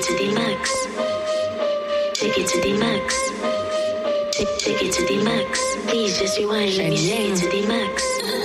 to the max. Take it to the max. Take it to the max. Please just rewind. Let me take it to the max.